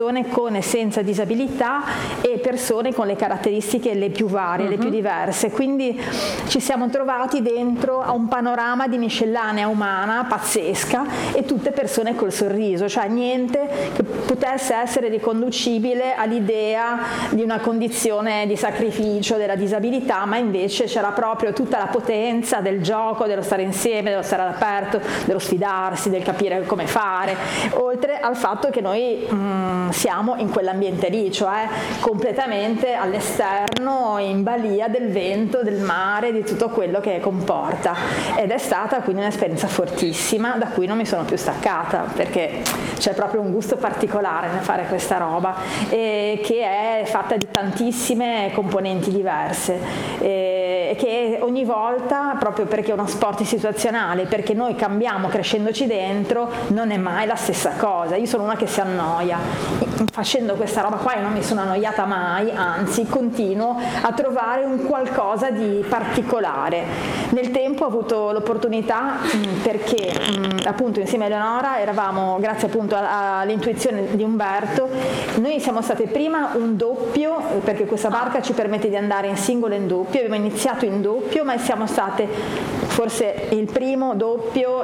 con e senza disabilità e persone con le caratteristiche le più varie, le più diverse, quindi ci siamo trovati dentro a un panorama di miscellanea umana pazzesca e tutte persone col sorriso, cioè niente che potesse essere riconducibile all'idea di una condizione di sacrificio della disabilità, ma invece c'era proprio tutta la potenza del gioco, dello stare insieme, dello stare all'aperto, dello sfidarsi, del capire come fare, oltre al fatto che noi siamo in quell'ambiente lì, cioè completamente all'esterno, in balia del vento, del mare, di tutto quello che comporta, ed è stata quindi un'esperienza fortissima da cui non mi sono più staccata, perché c'è proprio un gusto particolare nel fare questa roba che è fatta di tantissime componenti diverse e che ogni volta, proprio perché è uno sport situazionale, perché noi cambiamo crescendoci dentro, non è mai la stessa cosa. Io sono una che si annoia facendo questa roba qua e non mi sono annoiata mai, anzi continuo a trovare un qualcosa di particolare. Nel tempo ho avuto l'opportunità perché appunto insieme a Eleonora eravamo, grazie appunto all'intuizione di Umberto, noi siamo state prima un doppio, perché questa barca ci permette di andare in singolo e in doppio, abbiamo iniziato in doppio, ma siamo state forse il primo doppio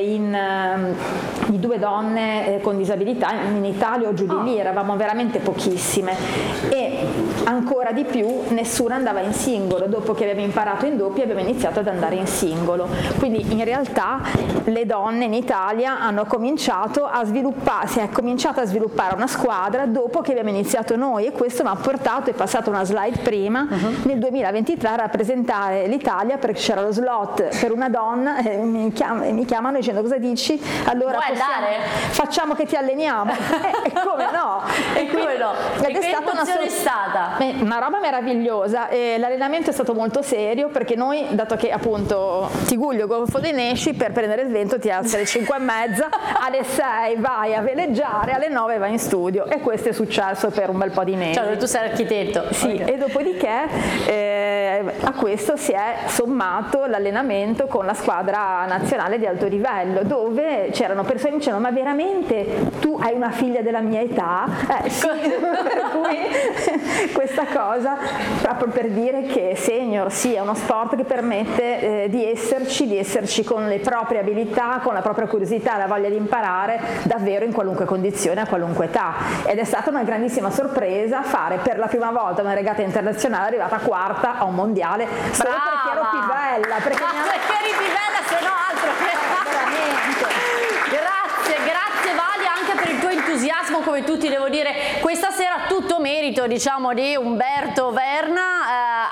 di 2 donne con disabilità in Italia o giù di lì, eravamo veramente pochissime, e ancora di più nessuna andava in singolo. Dopo che abbiamo imparato in doppio abbiamo iniziato ad andare in singolo, quindi in realtà le donne in Italia hanno cominciato a sviluppare, si è cominciata a sviluppare una squadra dopo che abbiamo iniziato noi, e questo mi ha portato, è passata una slide prima, nel 2023 a rappresentare l'Italia, perché c'era lo slot per una donna e mi chiamano dicendo: cosa dici? Allora facciamo che ti alleniamo. Come no? E come no? E che emozione è stata? Una roba meravigliosa, e l'allenamento è stato molto serio, perché noi, dato che appunto Tiguglio Golfo dei Nesci, per prendere il vento ti alzi alle 5:30, alle 6 vai a veleggiare, alle 9 vai in studio, e questo è successo per un bel po' di mesi. Cioè, tu sei architetto. Sì, okay. E dopodiché a questo si è sommato l'allenamento con la squadra nazionale di alto livello, dove c'erano persone che dicevano: ma veramente tu hai una figlia della mia età? Sì. Per cui questa cosa, proprio per dire che senior sì, è uno sport che permette di esserci con le proprie abilità, con la propria curiosità, la voglia di imparare davvero in qualunque condizione, a qualunque età, ed è stata una grandissima sorpresa fare per la prima volta una regata internazionale, arrivata quarta a un mondiale. Solo perché ero più bella, perché eri più bella, se no altro veramente. Grazie Vali anche per il tuo entusiasmo, come tutti devo dire. Questa sera tutto merito, diciamo, di Umberto Verna.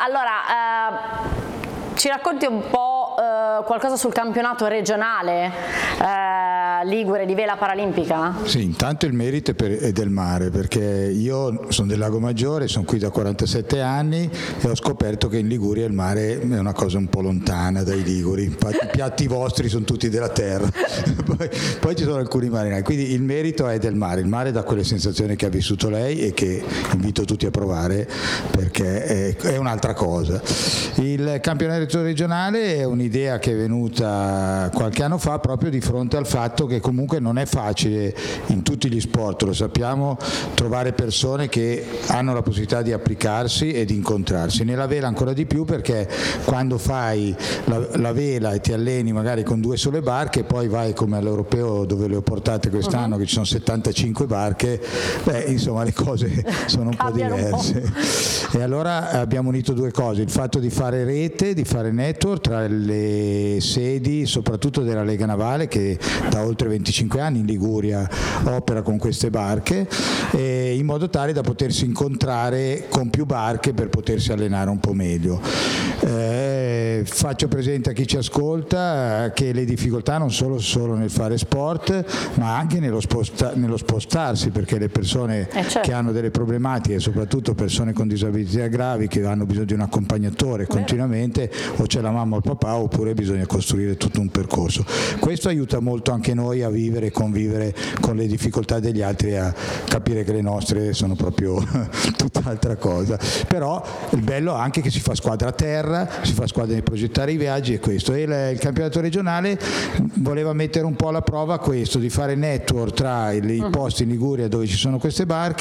Ci racconti un po' qualcosa sul campionato regionale ligure di vela paralimpica? Sì, intanto il merito è del mare, perché io sono del Lago Maggiore, sono qui da 47 anni e ho scoperto che in Liguria il mare è una cosa un po' lontana dai liguri. Infatti i piatti vostri sono tutti della terra. poi ci sono alcuni marinai, quindi il merito è del mare. Il mare dà quelle sensazioni che ha vissuto lei e che invito tutti a provare, perché è un'altra cosa. Il campionato regionale è un'idea che è venuta qualche anno fa, proprio di fronte al fatto che comunque non è facile in tutti gli sport, lo sappiamo, trovare persone che hanno la possibilità di applicarsi e di incontrarsi. Nella vela ancora di più, perché quando fai la vela e ti alleni magari con 2 sole barche, poi vai come all'Europeo dove le ho portate quest'anno, che ci sono 75 barche, insomma le cose sono un po' diverse. E allora abbiamo unito 2 cose: il fatto di fare rete, di fare network tra le sedi, soprattutto della Lega Navale, che da oltre 25 anni in Liguria opera con queste barche, in modo tale da potersi incontrare con più barche per potersi allenare un po' meglio. Faccio presente a chi ci ascolta che le difficoltà non solo nel fare sport, ma anche nello spostarsi, perché le persone che hanno delle problematiche, soprattutto persone con disabilità gravi che hanno bisogno di un accompagnatore continuamente, o c'è la mamma o il papà, oppure bisogna costruire tutto un percorso. Questo aiuta molto anche noi a vivere e convivere con le difficoltà degli altri e a capire che le nostre sono proprio tutt'altra cosa. Però il bello anche che si fa squadra a terra, si fa squadra nel progettare i viaggi, e questo. E il campionato regionale voleva mettere un po' alla prova questo, di fare network tra i posti in Liguria dove ci sono queste barche